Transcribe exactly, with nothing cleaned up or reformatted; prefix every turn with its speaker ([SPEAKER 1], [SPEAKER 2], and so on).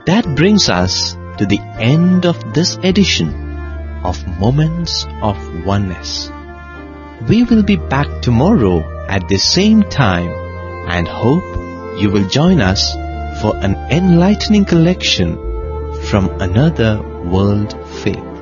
[SPEAKER 1] That brings us to the end of this edition of Moments of Oneness. We will be back tomorrow at the same time and hope you will join us for an enlightening collection from another world faith.